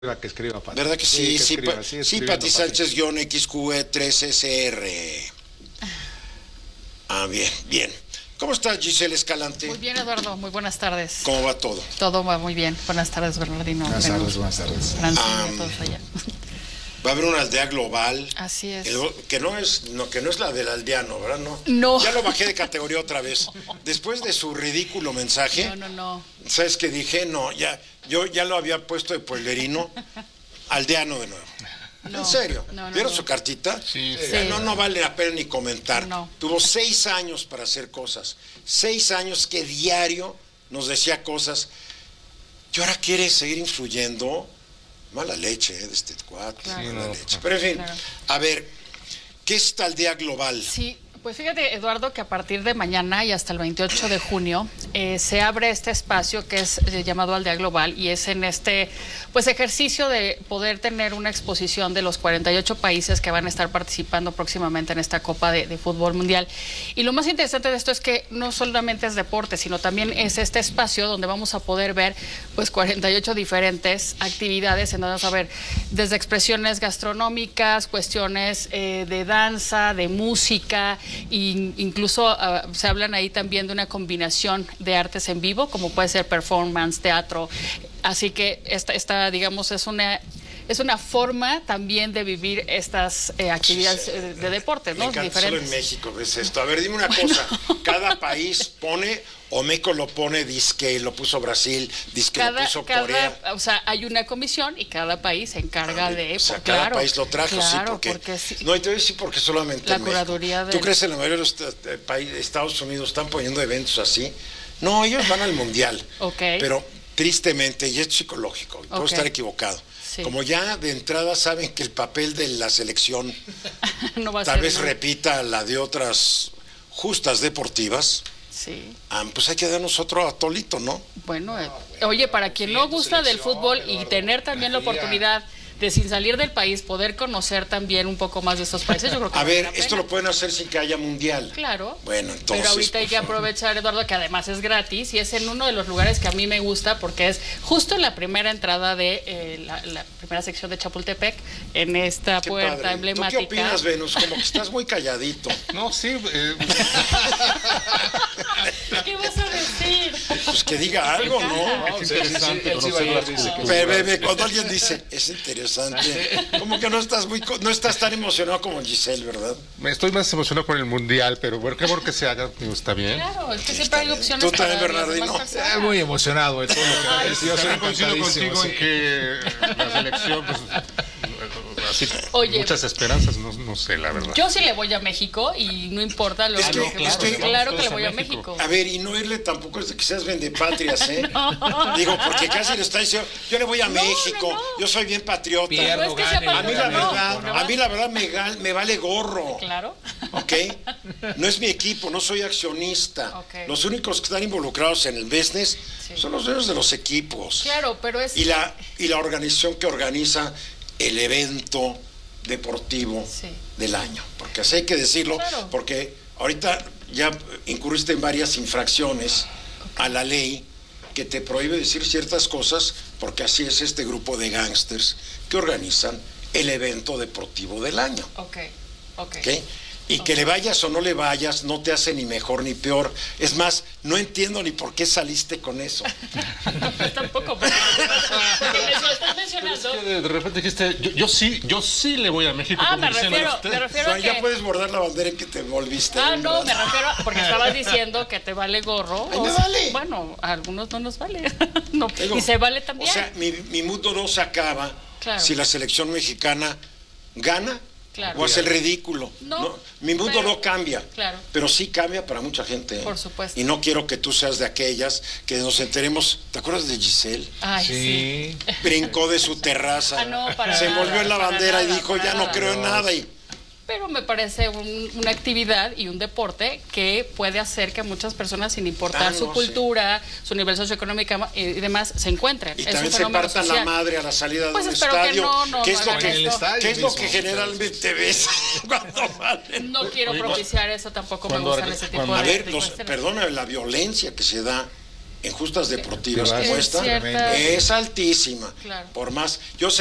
Que escriba Pati. ¿Verdad que sí? Sí, Pati Sánchez XQE3SR. Bien, bien. ¿Cómo estás, Giselle Escalante? Muy bien, Eduardo. Muy buenas tardes. ¿Cómo va todo? Todo va muy bien. Buenas tardes, Bernardino. Buenas tardes. Francina, todos allá. Va a haber una aldea global. Así es. Que no es la del aldeano, ¿verdad? No. Ya lo bajé de categoría otra vez. Después de su ridículo mensaje. No. ¿Sabes qué dije? No, yo ya lo había puesto de pueblerino. Aldeano de nuevo. ¿En serio? ¿Vieron su cartita? Sí. No vale la pena ni comentar. No. Tuvo 6 años para hacer cosas. 6 años que diario nos decía cosas. Y ahora quiere seguir influyendo. Mala leche, de este cuate. Claro. Mala leche. Pero en fin, Claro. A ver, ¿qué es esta aldea global? Sí, pues fíjate, Eduardo, que a partir de mañana y hasta el 28 de junio se abre este espacio que es llamado Aldea Global, y es en este ejercicio de poder tener una exposición de los 48 países que van a estar participando próximamente en esta Copa de Fútbol Mundial. Y lo más interesante de esto es que no solamente es deporte, sino también es este espacio donde vamos a poder ver 48 diferentes actividades en donde vamos a ver desde expresiones gastronómicas, cuestiones de danza, de música. Y incluso se hablan ahí también de una combinación de artes en vivo, como puede ser performance, teatro. Así que esta digamos, es una forma también de vivir estas actividades de deporte, ¿no? Me encanta, diferentes. solo en México ves esto. A ver, dime una cosa. Cada país pone, o México lo pone, dizque lo puso Brasil, dizque lo puso Corea. O sea, hay una comisión y cada país se encarga de... O sea, claro, cada país lo trajo, claro, sí, porque sí. No, y te voy a decir porque solamente La en México. curaduría de... ¿Tú crees que en la mayoría de los países, Estados Unidos, están poniendo eventos así? No, ellos van al Mundial. Ok. Pero tristemente, y esto es psicológico, puedo estar equivocado. Sí. Como ya de entrada saben que el papel de la selección No va a tal ser, vez ¿no? repita la de otras justas deportivas, Sí. pues hay que darnos otro atolito, ¿no? Bueno, oye, para quien no gusta del fútbol y tener también la oportunidad de, sin salir del país, poder conocer también un poco más de estos países, yo creo que A vale ver, la esto pena. lo pueden hacer sin que haya mundial. Claro. Bueno, entonces. Pero ahorita hay que aprovechar, Eduardo, que además es gratis y es en uno de los lugares que a mí me gusta porque es justo en la primera entrada de la primera sección de Chapultepec, en esta Qué puerta padre. emblemática. ¿Tú qué opinas, Venus? Como que estás muy calladito. No, sí. ¿Qué vas a decir? Pues que diga algo, ¿no? Es interesante conocer las Pero, cuando alguien dice, es interesante, como que no estás tan emocionado como Giselle, ¿verdad? Estoy más emocionado por el Mundial, pero bueno, qué bueno que se haga, está bien. Claro, es que siempre hay opciones. Tú también, para las Bernardino. demás personas. Muy emocionado de todo lo que es. Yo también coincido contigo en que la selección, pues, así, Oye, muchas esperanzas, no sé, la verdad. Yo sí le voy a México y no importa lo claro que le voy a México. A ver, y no irle tampoco es de que seas vendepatrias, ¿eh? Digo, porque casi le está diciendo, yo le voy a México, yo soy bien patriota. Pierdo, No es que sea gane, A mí patriota, la verdad me vale gorro. Claro. ¿Ok? No es mi equipo, no soy accionista. Ok. Los únicos que están involucrados en el business son los dueños de los equipos. Claro, pero es... Y la organización que organiza el evento deportivo del año. Porque así hay que decirlo, Claro. porque ahorita ya incurriste en varias infracciones a la ley que te prohíbe decir ciertas cosas, porque así es este grupo de gángsters que organizan el evento deportivo del año. Ok. ¿Ok? Y que le vayas o no le vayas no te hace ni mejor ni peor. Es más, no entiendo ni por qué saliste con eso. Tampoco, porque me lo estás mencionando. De repente dijiste, yo sí le voy a México. como Me dicen refiero ustedes. a Ya que... puedes bordar la bandera en que te volviste. no, ¿verdad? me refiero porque estabas diciendo que te vale gorro. Ay, me vale. Bueno, a algunos no nos vale. No, Digo, y se vale también. O sea, mi mundo no se acaba si la selección mexicana gana o hace el ridículo. No, mi mundo pero- no cambia, Claro. pero sí cambia para mucha gente. Por supuesto. Y no quiero que tú seas de aquellas que nos enteremos. ¿Te acuerdas de Giselle? Ay, sí. Brincó de su terraza, Para se nada, envolvió en la para bandera y nada, dijo, para ya no nada. creo en nada. Y Pero me parece una actividad y un deporte que puede hacer que muchas personas, sin importar su cultura, su nivel socioeconómico y demás, se encuentren. Y Es también un se fenómeno partan social. la madre a la salida Pues de un espero que estadio. no ¿Qué es lo hagan que, esto. ¿qué es lo que mismo, generalmente ves cuando valen? No quiero propiciar eso, tampoco me Cuando gustan ese tipo cuando- de... A ver, de cuestiones. perdóname, la violencia que se da en justas deportivas Es como esta cierta. es altísima. Claro. Por más, yo